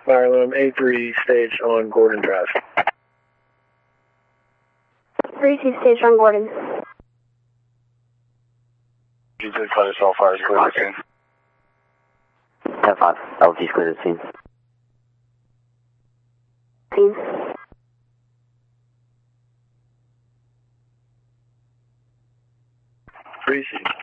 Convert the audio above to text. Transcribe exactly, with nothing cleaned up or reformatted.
Maryland, A three stage on Gordon Drive. three two stage on Gordon. G two Cutters, all fires clear the scene. ten five, L G's clear the scene. Scene. three C.